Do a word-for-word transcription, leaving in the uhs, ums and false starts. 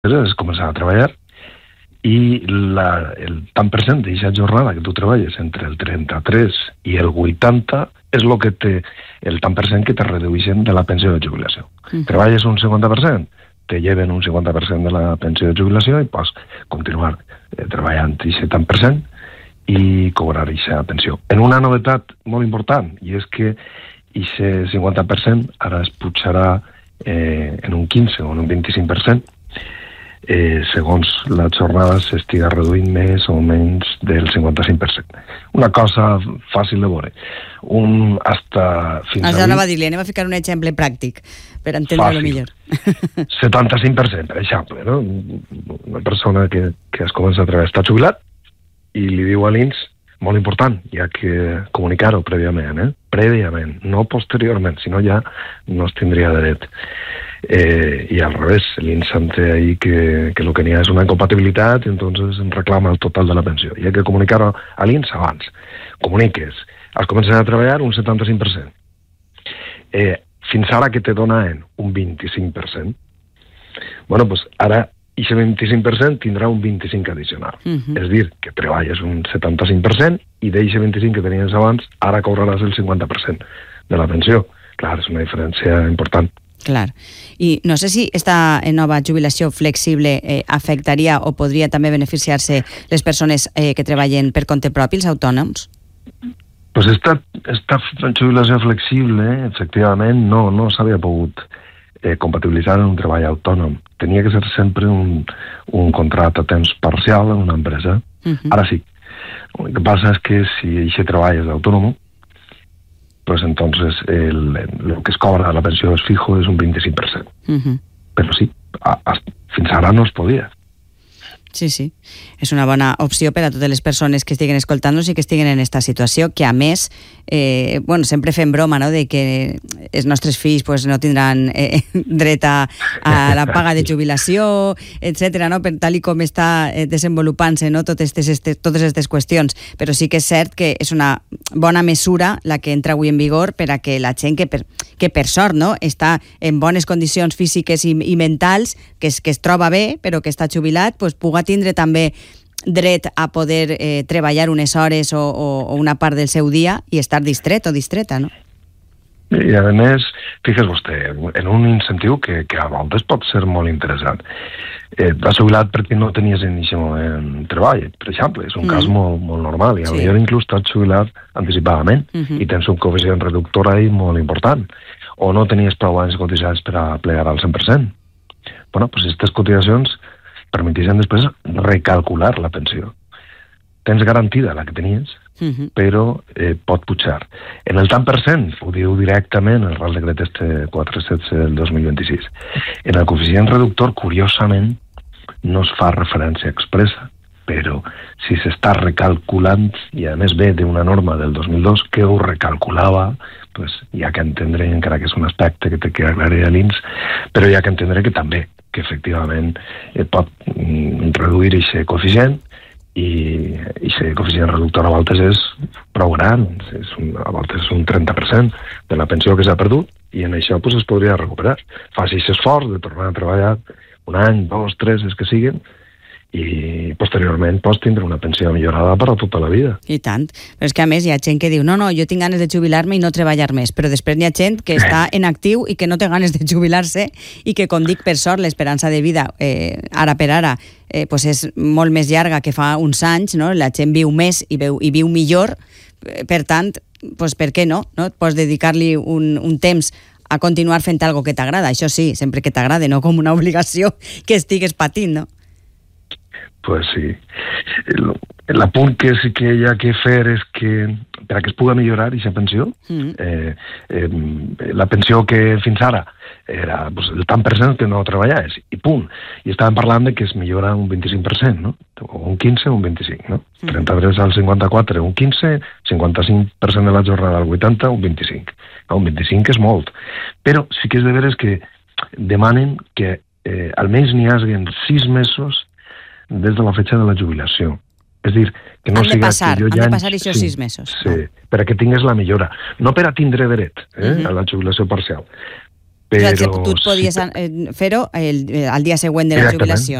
és començar a treballar i la, el tant per cent d'aquesta jornada que tu treballes entre el trenta-tres i el vuitanta és el que té el tant per cent que te redueixen de la pensió de jubilació. Mm. Treballes un cinquanta per cent, te lleven un cinquanta per cent de la pensió de jubilació i pots continuar eh, treballant aquest tant per cent i cobrar aquesta pensió. En una novetat molt important, i és que aquest cinquanta per cent ara es pujarà eh, en un quinze o en un vint-i-cinc per cent, Eh, segons la jornada s'estiga reduint més o menys del cinquanta-cinc per cent. Una cosa fàcil de veure. Un hasta fins Això anava a dir-li, anem a ficar un exemple pràctic per entendre-lo millor. setanta-cinc per cent, per exemple, no? Una persona que, que es comença a treballar està jubilat i li diu a l'I N S, molt important, hi ha que comunicar-ho prèviament, eh? Prèviament, no posteriorment, si no ja no es tindria dret. Eh, y al revés, l'I N S ante ahí que, que lo que n'hi ha és una incompatibilitat i entonces reclama el total de la pensió. I ha que comunicar-ho a l'I N S abans. Comuniques, has començat a treballar un setanta-cinc per cent. Eh, fins ara que te donaven un vint-i-cinc per cent. Bueno, pues ara aquest vint-i-cinc per cent tindrà un vint-i-cinc addicional. Uh-huh. És dir, que treballes un setanta-cinc per cent i d'aquest vint-i-cinc que tenies abans, ara cobraràs el cinquanta per cent de la pensió. Clar, és una diferència important. Clar. I no sé si esta nova jubilació flexible eh, afectaria o podria també beneficiar-se les persones eh, que treballen per compte propi, els autònoms? Pues esta, esta jubilació flexible, efectivament, no, no s'havia pogut eh, compatibilitzar en un treball autònom. Tenia que ser sempre un, un contracte a temps parcial en una empresa. Uh-huh. Ara sí. El que passa és que si aquest treball és autònom, pues entonces el, lo que es cobra la pensió es fijo és un vint-i-cinc per cent. Uh-huh. Però sí, a, a, fins ara no es podia. Sí, sí. És una bona opció per a totes les persones que estiguen escoltant-nos i que estiguen en aquesta situació, que a més, eh, bueno, sempre fem broma, no?, de que els nostres fills pues, no tindran eh, dret a, a la paga de jubilació, etcètera, no?, per tal i com està eh, desenvolupant-se, no?, totes aquestes totes aquestes qüestions. Però sí que és cert que és una bona mesura la que entra avui en vigor per a que la gent que per, que per sort, no?, està en bones condicions físiques i, i mentals, que es, que es troba bé, però que està jubilat, pues, puga tindre també dret a poder eh, treballar unes hores o, o, o una part del seu dia i estar distret o distreta, no? I a més, fixes vostè, en un incentiu que, que a voltes pot ser molt interessant. Eh, vas jubilat perquè no tenies en aquest moment treball, per exemple, és un mm. cas molt, molt normal, i sí. Potser inclús estàs jubilat anticipadament mm-hmm. i tens un coeficient reductor ahí molt important, o no tenies prou anys cotitzats per a plegar al cent per cent. Bueno, doncs aquestes cotitzacions permeteixen després recalcular la pensió. Tens garantida la que tenies, uh-huh. però eh, pot pujar. En el tant per cent, ho diu directament el Real Decret este quatre-cents setze del dos mil vint-i-sis. En el coeficient reductor, curiosament, no es fa referència expressa, però si s'està recalculant, i a més ve d'una norma del dos mil dos que ho recalculava, pues, hi ha que entendre, encara que és un aspecte que té que aclarir a l'I N S, però hi ha que entendre que també que efectivament eh, pot mm, reduir aquest coeficient i aquest coeficient reductor a voltes és prou gran, és un, a voltes és un trenta per cent de la pensió que s'ha perdut i en això pues, es podria recuperar. Faci aquest esforç de tornar a treballar un any, dos, tres, els que siguin, i posteriorment pots tindre una pensió millorada per a tota la vida. I tant. Però és que a més hi ha gent que diu no, no, jo tinc ganes de jubilar-me i no treballar més, però després hi ha gent que està en actiu i que no té ganes de jubilar-se i que, com dic, per sort, l'esperança de vida eh, ara per ara eh, pues és molt més llarga que fa uns anys, no? La gent viu més i viu, i viu millor, per tant, pues, per què no? no? Pots dedicar-li un, un temps a continuar fent alguna que t'agrada, això sí, sempre que t'agrada, no com una obligació que estigues patint, no? Pues sí. L'apunt que sí que hi ha que fer és que per a que es pugui millorar aquesta pensió, mm. eh, eh, la pensió que fins ara era pues, el tant per cent que no treballaves, i punt. I estàvem parlant de que es millora un vint-i-cinc per cent, no? O un quinze o un vint-i-cinc, no? Mm. trenta-tres al cinquanta-quatre, un quinze, cinquanta-cinc per cent de la jornada al vuitanta, un vint-i-cinc. No, un vint-i-cinc és molt. Però sí que és de veres que demanen que eh, almenys n'hi hagin sis mesos des de la fetxa de la jubilació. És dir, que no han de siga passar, que jo han ja... de passar aquests sí, sis mesos. Sí, no? Per a que tingues la millora. No per a tindre dret eh, uh-huh. a la jubilació parcial. Però, o sigui, tu et podies sí, fer-ho al dia següent de la jubilació.